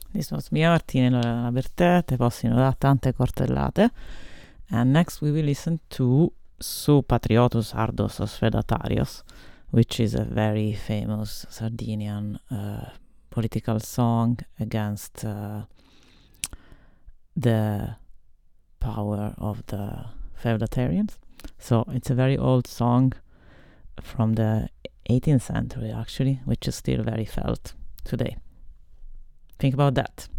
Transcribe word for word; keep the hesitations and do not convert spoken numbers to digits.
This was Mia Martini e Lorena Bertè, Te possino da tante cortellate. And next we will listen to Su Patriotus Ardos Osfedatarios, which is a very famous Sardinian uh, political song against uh, the power of the feudatarians. So it's a very old song from the eighteenth century, actually, which is still very felt today. Think about that.